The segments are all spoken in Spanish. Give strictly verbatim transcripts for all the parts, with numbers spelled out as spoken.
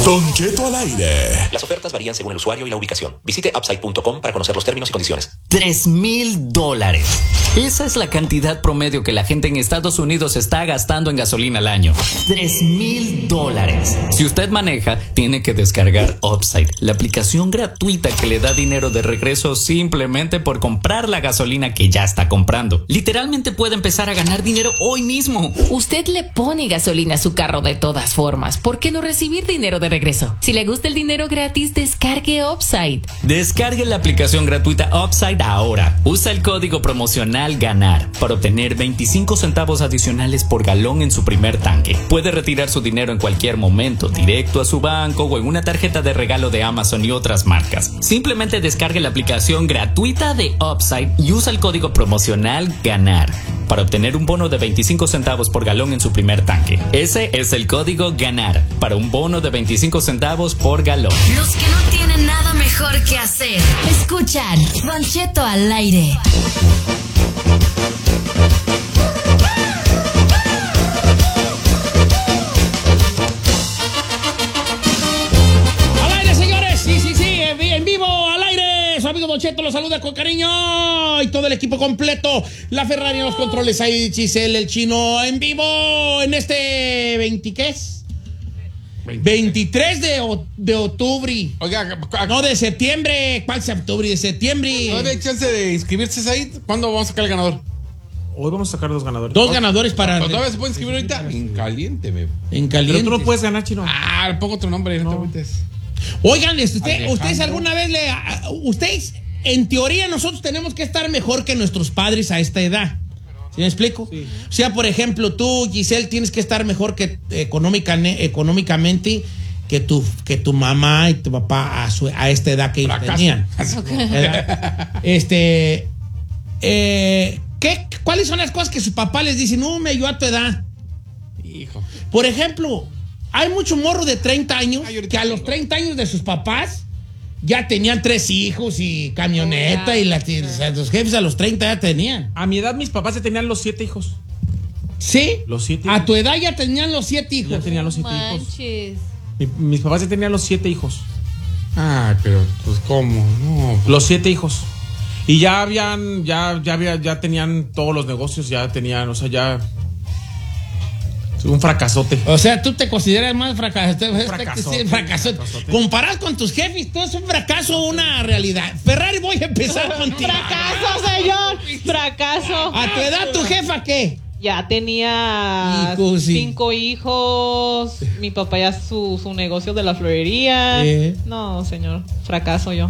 Don Cheto al aire. Las ofertas varían según el usuario y la ubicación. Visite upside punto com para conocer los términos y condiciones. Tres mil dólares. Esa es la cantidad promedio que la gente en Estados Unidos está gastando en gasolina al año. Tres mil dólares. Si usted maneja, tiene que descargar Upside, la aplicación gratuita que le da dinero de regreso simplemente por comprar la gasolina que ya está comprando. Literalmente puede empezar a ganar dinero hoy mismo. Usted le pone gasolina a su carro de todas formas. ¿Por qué no recibir dinero de regreso? Si le gusta el dinero gratis, descargue Upside. Descargue la aplicación gratuita Upside ahora. Usa el código promocional GANAR para obtener veinticinco centavos adicionales por galón en su primer tanque. Puede retirar su dinero en cualquier momento, directo a su banco o en una tarjeta de regalo de Amazon y otras marcas. Simplemente descargue la aplicación gratuita de Upside y usa el código promocional GANAR para obtener un bono de veinticinco centavos por galón en su primer tanque. Ese es el código GANAR para un bono de veinticinco centavos por galón. Los que no tienen nada mejor que hacer, escuchan Don Cheto al aire. Al aire, señores, sí, sí, sí, en vivo, al aire. Su amigo Don Cheto los saluda con cariño y todo el equipo completo. La Ferrari en los controles, ahí Giselle, el chino, en vivo en este veinte, ¿qué es? veintitrés de, de octubre. Oiga, no, de septiembre. ¿Cuál es octubre? De septiembre. ¿No hay chance de inscribirse ahí? ¿Cuándo vamos a sacar el ganador? Hoy vamos a sacar dos ganadores. Dos ganadores para. ¿Pero todavía se puede inscribir ahorita? En caliente, bebé. En caliente. Pero tú no puedes ganar, chino. Ah, pongo otro nombre. No. No Oigan, usted, ustedes alguna vez le. Ustedes, en teoría, nosotros tenemos que estar mejor que nuestros padres a esta edad. ¿Sí me explico? Sí. O sea, por ejemplo, tú, Giselle, tienes que estar mejor que económica, económicamente que tu, que tu mamá y tu papá a, su, a esta edad que ellos tenían. Okay. Este, eh, ¿qué, ¿cuáles son las cosas que su papá les dice? No, me ayudó a tu edad. Hijo. Por ejemplo, hay mucho morro de treinta años Ay, que a los treinta años de sus papás ya tenían tres hijos y camioneta, oh, y la, los jefes a los treinta ya tenían. A mi edad mis papás ya tenían los siete hijos. ¿Sí? Los siete hijos. A tu edad ya tenían los siete hijos. Ya tenían los siete Manches. hijos. Mi, mis papás ya tenían los siete hijos. Ah, pero pues ¿cómo? No. Los siete hijos. Y ya habían, ya, ya había, ya tenían todos los negocios, ya tenían, o sea, ya. Un fracasote. O sea, tú te consideras más fracasote. Un fracasote, sí, fracasote. fracasote. Comparado con tus jefes, todo es un fracaso o una realidad. Ferrari, voy a empezar contigo. Fracaso, señor. Fracaso. ¿A tu edad tu jefa qué? Ya tenía hijos, sí. cinco hijos. Mi papá ya su, su negocio de la florería. ¿Eh? No, señor. Fracaso yo.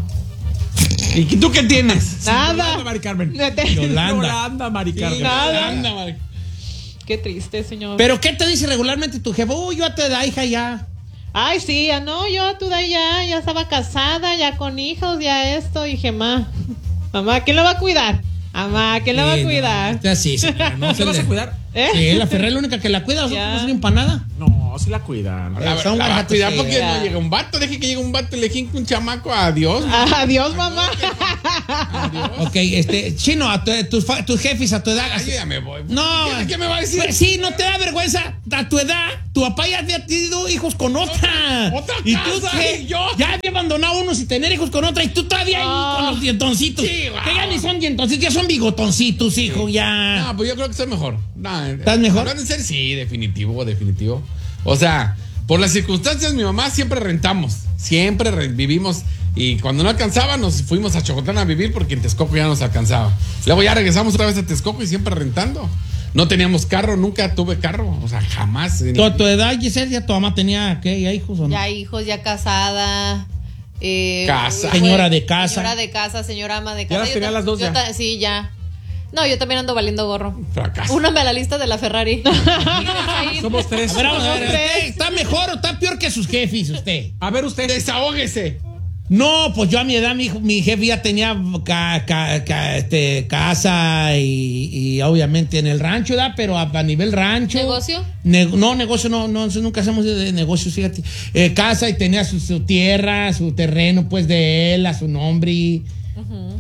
¿Y tú qué tienes? Nada. Yolanda, Mari Carmen. Yolanda. Yolanda, Mari Carmen. Sí, nada. Yolanda, Mari. Qué triste, señor. ¿Pero qué te dice regularmente tu jefe? Uy, yo a tu edad, hija, ya. Ay, sí, ya no, yo a tu edad ya, ya estaba casada, ya con hijos, ya esto. Dije, mamá, mamá, ¿quién lo va a cuidar? Mamá, ¿quién sí, la va a cuidar? No, sí, sí, no se la vas a cuidar. ¿Eh? Sí, la Ferrari es la única que la cuida, nosotros no sirven para nada. No, sí la cuidan. La, la, la, la va a cuidar sí, porque ya. No llega un vato, deje que llegue un vato y le jinque un chamaco. Adiós. Adiós, mamá. Adiós. Ok, este, Chino, a tu, tus, tus jefes a tu edad. Ay, ya me voy. No. ¿Qué, ¿Qué me va a decir? Pues, sí, no te da vergüenza. A tu edad, tu papá ya había tenido hijos con otra. Otra y casa, tú ¿qué? Yo. Ya había abandonado unos y tener hijos con otra. Y tú todavía oh. ahí con los dientoncitos. Sí, wow. Que ya ni son dientoncitos, ya son bigotoncitos, hijo, sí. ya. No, pues yo creo que estoy mejor. No, ¿estás mejor? Hablando en serio, sí, definitivo, definitivo. O sea, por las circunstancias, mi mamá siempre rentamos. Siempre re- vivimos. Y cuando no alcanzaba, nos fuimos a Chocotlán a vivir porque en Texcoco ya nos alcanzaba. Luego ya regresamos otra vez a Texcoco y siempre rentando. No teníamos carro, nunca tuve carro. O sea, jamás. ¿Tu, a tu edad, Giselle, ya tu mamá tenía ¿qué? ¿Ya hijos o no? Ya hijos, ya casada. Eh, casa. Señora de casa. Señora de casa, señora ama de casa. Ya las tenía ta- las dos ya. Ta- sí, ya. No, yo también ando valiendo gorro. Fracaso. Úname a la lista de la Ferrari. Somos tres. A ver, vamos a ver, Somos tres. ¿está mejor o está peor que sus jefes usted? A ver, usted. Desahógese. No, pues yo a mi edad, mi, mi jefe ya tenía ca, ca, ca, este, casa y, y obviamente en el rancho, ¿verdad? Pero a, a nivel rancho. ¿Negocio? Ne, no, negocio no, no, nunca hacemos de negocios, fíjate. Eh, casa y tenía su, su tierra, su terreno, pues de él, a su nombre. Uh-huh.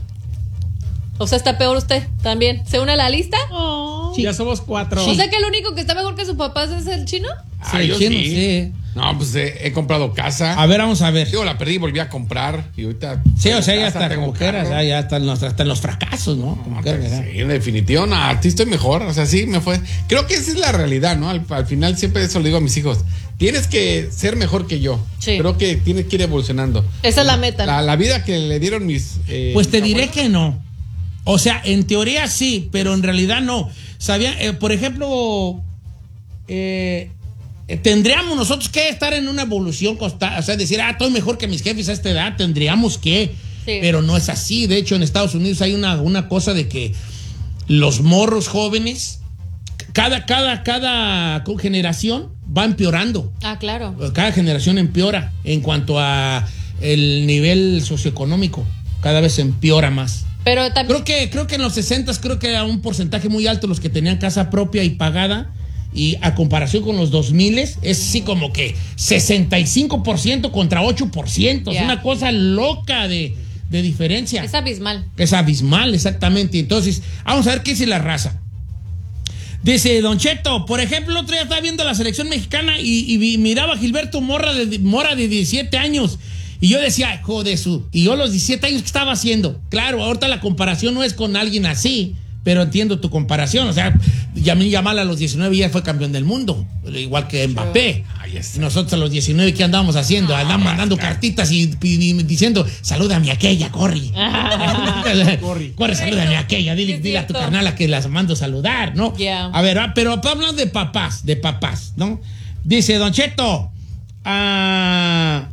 O sea, está peor usted también. ¿Se une a la lista? Oh. Sí. Ya somos cuatro. O sea que el único que está mejor que sus papás es el chino. Ah, sí, yo chino, sí. sí. No, pues he, he comprado casa. A ver, vamos a ver. Yo la perdí, volví a comprar y ahorita... Sí, o sea, ya casa, está como que era, o sea, ya están los, hasta en los fracasos, ¿no? Como No, que era, pues, ¿verdad? sí, en definitiva, no, a ti estoy mejor. O sea, sí, me fue. Creo que esa es la realidad, ¿no? Al, al final siempre eso le digo a mis hijos. Tienes que ser mejor que yo. Sí. Creo que tienes que ir evolucionando. Esa es la meta. La, la vida que le dieron mis... eh, Pues te mis diré abuelos. que no. O sea, en teoría sí, pero en realidad no. ¿Sabían? Eh, por ejemplo, eh, eh, tendríamos nosotros que estar en una evolución constante. O sea, decir, ah, estoy mejor que mis jefes a esta edad. Tendríamos que. Sí. Pero no es así. De hecho, en Estados Unidos hay una, una cosa de que los morros jóvenes, cada, cada, cada generación va empeorando. Ah, claro. Cada generación empeora en cuanto a el nivel socioeconómico. Cada vez empeora más. Pero también... Creo que, creo que en los sesentas creo que era un porcentaje muy alto los que tenían casa propia y pagada. Y a comparación con los dos mil, es así como que sesenta y cinco por ciento contra ocho por ciento. Yeah. Es una cosa loca de, de diferencia. Es abismal. Es abismal, exactamente. Entonces, vamos a ver qué dice la raza. Dice Don Cheto, por ejemplo, el otro día estaba viendo la selección mexicana y, y vi- miraba a Gilberto Mora de, Mora de diecisiete años. Y yo decía, joder, su. Y yo a los diecisiete años, ¿qué estaba haciendo? Claro, ahorita la comparación no es con alguien así, pero entiendo tu comparación. O sea, Yamil Yamal a los diecinueve ya fue campeón del mundo, igual que Mbappé. Ay, es- Nosotros a los diecinueve, ¿qué andábamos haciendo? Andamos mandando cartitas y, y- y diciendo, salúdame a aquella, corre. corre, corre, salúdame a aquella. Dile, Es dile a tu cierto. carnala que las mando a saludar, ¿no? Yeah. A ver, ah, pero hablando de papás, de papás, ¿no? Dice Don Cheto, ah...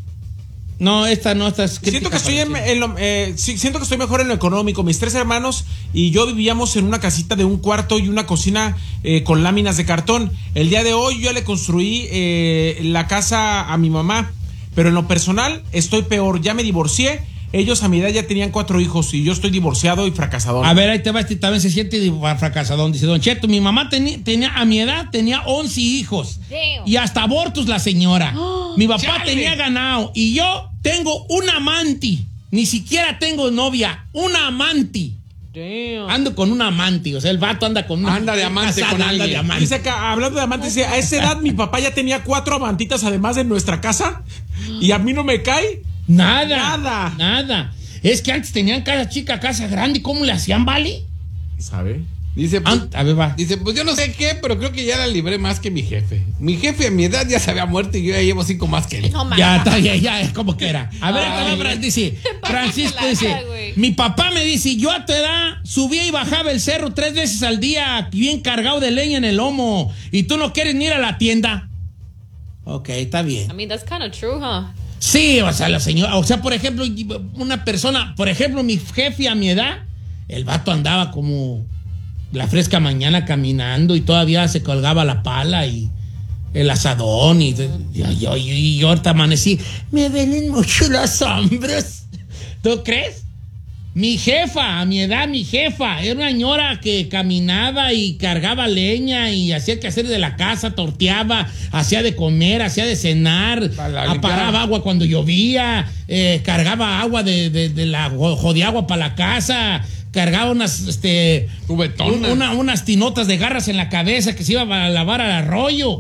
No, esta no, esta es Siento crítica que estoy en, para- en lo, eh, sí, siento que estoy mejor en lo económico. Mis tres hermanos y yo vivíamos en una casita de un cuarto y una cocina eh, con láminas de cartón. El día de hoy yo ya le construí eh, la casa a mi mamá, pero en lo personal estoy peor. Ya me divorcié. Ellos a mi edad ya tenían cuatro hijos y yo estoy divorciado y fracasado. A ver, ahí te va, este también se siente fracasadón. Dice Don Cheto, mi mamá tenía, tenía a mi edad, tenía once hijos. Damn. Y hasta abortos la señora. Mi papá ¡Chale! tenía ganado. Y yo tengo un amante. Ni siquiera tengo novia. Un amante. Damn. Ando con un amante. O sea, el vato anda con una... Anda de amante casado, con anda alguien. de amante. Dice acá, hablando de amantes, dice, a esa edad mi papá ya tenía cuatro amantitas además de nuestra casa y a mí no me cae. Nada. Nada. Nada. Es que antes tenían casa chica, casa grande. ¿Cómo le hacían, vale? ¿Sabe? Dice, pues, Ant- a ver, va. dice, pues yo no sé qué, pero creo que ya la libré más que mi jefe. Mi jefe a mi edad ya se había muerto y yo ya llevo cinco más que él. No mames. Ya está, ya, ya, es como que era. A ver, Ay. acá va, dice, Francisco la dice, cara, güey. mi papá me dice, yo a tu edad subía y bajaba el cerro tres veces al día, bien cargado de leña en el lomo, y tú no quieres ni ir a la tienda. Ok, está bien. I mean, that's kind of true, huh? Sí, o sea, la señora, o sea, por ejemplo, una persona, por ejemplo, mi jefe a mi edad, el vato andaba como la fresca mañana caminando y todavía se colgaba la pala y el asadón y yo, yo, yo, y yo ahorita amanecí, me duelen mucho los hombros. ¿Tú crees? Mi jefa, a mi edad, mi jefa, era una señora que caminaba y cargaba leña y hacía que hacer de la casa, torteaba, hacía de comer, hacía de cenar, Para limpiar. aparaba agua cuando llovía, eh, cargaba agua de, de, de la jodía agua para la casa, cargaba unas, este, Cubetonas. un- una- unas tinotas de garras en la cabeza que se iba a lavar al arroyo.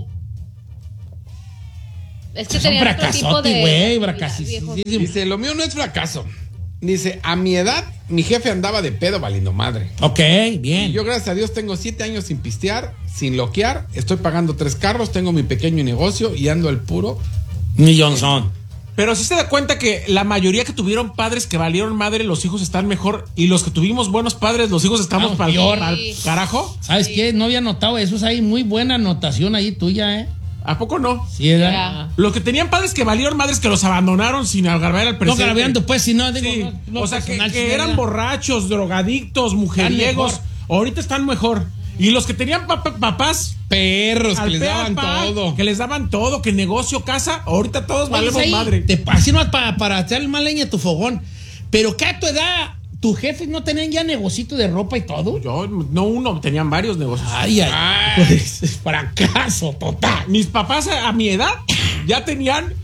Es que Es un tenían otro tipo fracasote, de... güey, la- fracasísimo. viejo. Dice, lo mío no es fracaso. Dice, a mi edad, mi jefe andaba de pedo valiendo madre. Ok, Y bien. yo, gracias a Dios, tengo siete años sin pistear, sin loquear. Estoy pagando tres carros, tengo mi pequeño negocio y ando al puro. Ni Johnson. Pero sí se da cuenta que la mayoría que tuvieron padres que valieron madre, los hijos están mejor. Y los que tuvimos buenos padres, los hijos estamos Estamos para peor. el carajo. ¿Sabes qué? No había notado eso. Es ahí muy buena anotación ahí tuya, ¿eh? ¿A poco no? Sí, era. Ya. Los que tenían padres que valieron madres que los abandonaron sin agarrar al No presente. grabeando, pues, si no, digo. Sí. no- no o sea, que, personal, que sí, eran era. borrachos, drogadictos, mujeriegos. mejor. Ahorita están mejor. Y los que tenían pap- papás Perros que al les pe daban al pa, todo. que les daban todo, que negocio, casa, ahorita todos Oye, valemos ahí, madre. Te, así no para, para echarle más leña a tu fogón. Pero que a tu edad, tus jefes no tenían ya negocito de ropa y todo. Yo, no uno, tenían varios negocios. Ay, ay. Ay. Pues, fracaso total. Mis papás a, a mi edad ya tenían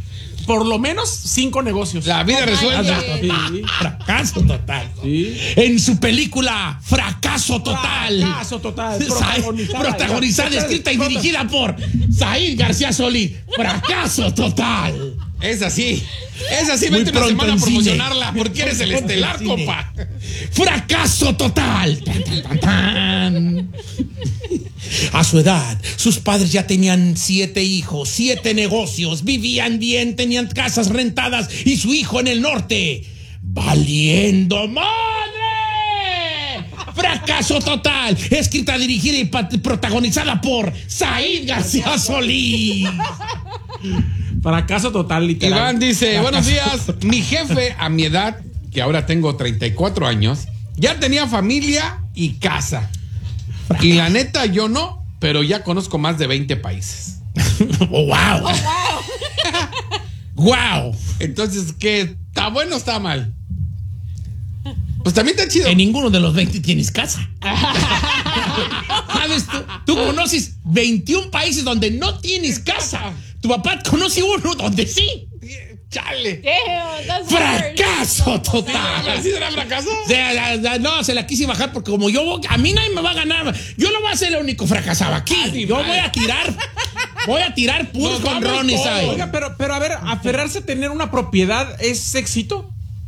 por lo menos cinco negocios. La vida resuelta. Sí. Fracaso total. Sí. En su película Fracaso Total. Fracaso total. Protagonizada, protagonizada escrita y dirigida por Said García Solís. Fracaso total. Es así. Es así, Muy vente una pronto semana a en cine. promocionarla porque eres el Pronto en estelar, cine. compa. Fracaso total. Tan, tan, tan, tan. A su edad, sus padres ya tenían siete hijos, siete negocios, vivían bien, tenían casas rentadas y su hijo en el norte. ¡Valiendo madre! Fracaso total. Escrita, dirigida y pat- protagonizada por Said García Solís. Fracaso total, literal. Iván dice, Fracaso buenos días, total. mi jefe a mi edad, que ahora tengo treinta y cuatro años, ya tenía familia y casa. Y la neta yo no, pero ya conozco más de veinte países. Oh, wow. Wow. Entonces, ¿qué? ¿Está bueno o está mal? Pues también está chido. En ninguno de los veinte tienes casa. ¿Sabes? Tú, tú conoces veintiún países donde no tienes casa. Tu papá conoce uno donde sí. Chale. Damn, that's hard. ¡Fracaso total! ¿Así será fracaso? O sea, la- la- no, se la quise bajar porque como yo, a mí nadie me va a ganar. Yo no voy a ser el único fracasado aquí. Yo voy a tirar, voy a tirar puros Nos vamos conrones todos. ahí. Oiga, pero, pero a ver, aferrarse a tener una propiedad es éxito.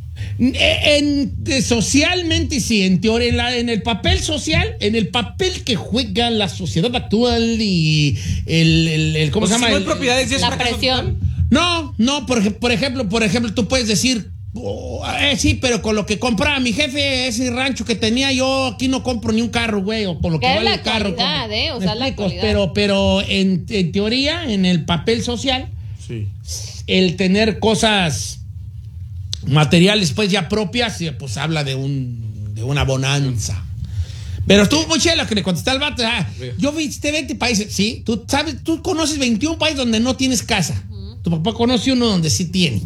En, en- socialmente sí, en teoría, en, la- en el papel social, en el papel que juega la sociedad actual y el, el- el- ¿cómo O sea, se llama? si no hay El- propiedades, ¿ya es La fracaso presión. total? No, no, por, ej- por ejemplo, por ejemplo, tú puedes decir, oh, eh, sí, pero con lo que compraba mi jefe, ese rancho que tenía yo, aquí no compro ni un carro, güey, o con lo que Que es vale la el carro. actualidad, compro. ¿eh? O ¿Me sea, la explico? actualidad. Pero, pero en, en teoría, en el papel social, Sí. el tener cosas materiales, pues ya propias, eh, pues habla de un de una bonanza. Pero estuvo muy chela que le contesté al vato. Ah, yo visité veinte países. Sí, tú sabes, tú conoces veintiún países donde no tienes casa. Tu papá conoce uno donde sí tiene.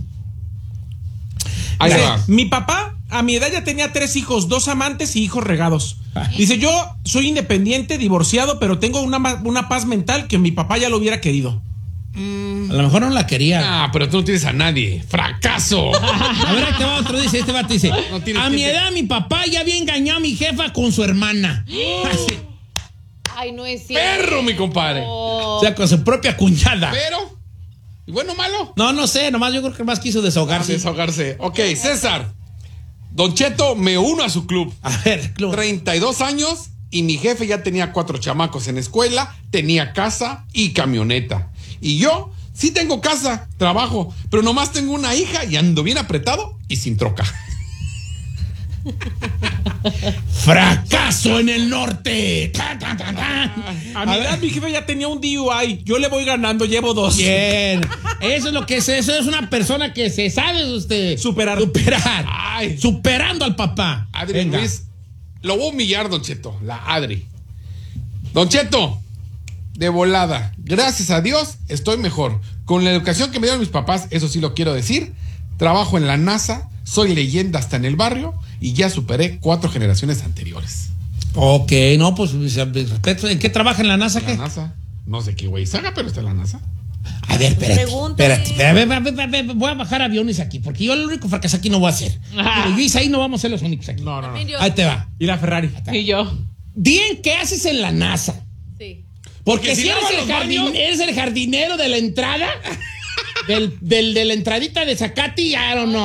Ahí Dice, va. mi papá a mi edad ya tenía tres hijos, dos amantes y hijos regados. Dice, yo soy independiente, divorciado, pero tengo una, ma- una paz mental que mi papá ya lo hubiera querido. A lo mejor no la quería. Ah, pero tú no tienes a nadie. ¡Fracaso! A ver, este va otro, dice, este vato dice, No tienes a mi gente. edad mi papá ya había engañado a mi jefa con su hermana. Así, Ay, no es cierto. ¡Perro, mi compadre! o sea, con su propia cuñada. Pero, ¿y bueno o malo? No, no sé, nomás yo creo que más quiso Ah, desahogarse. desahogarse. Ok, César. Don Cheto, me uno a su club. A ver, Clo- treinta y dos años y mi jefe ya tenía cuatro chamacos en escuela, tenía casa y camioneta. Y yo sí tengo casa, trabajo, pero nomás tengo una hija y ando bien apretado y sin troca. fracaso en el norte. Ta, ta, ta, ta. A mi A edad ver. mi jefe ya tenía un D U I. Yo le voy ganando, llevo dos. Bien. Eso es lo que es. Eso es una persona que se sabe usted Superar. Superar. Ay. Superando al papá. Adri Venga. Ruiz, lo voy a humillar, Don Cheto, la Adri. Don Cheto, de volada, gracias a Dios estoy mejor. Con la educación que me dieron mis papás, eso sí lo quiero decir, trabajo en la NASA, soy leyenda hasta en el barrio y ya superé cuatro generaciones anteriores. Ok, no, pues respeto. ¿En qué trabaja en la NASA? La ¿Qué? NASA, no sé qué güey saga, pero está en la NASA. A ver, espérate. Pregúntale. Espérate. espérate, espérate, espérate, espérate, voy a bajar aviones aquí, porque yo el único fracaso aquí no voy a hacer. Pero yo y Isaí no vamos a ser los únicos aquí. No, no, no. Ahí te va. Y la Ferrari. Y yo. Dien, ¿qué haces en la NASA? Sí. Porque, Porque si, si eres, lavas el los jardin- baños. eres el jardinero de la entrada, del, del- de la entradita de Zacati, I don't know.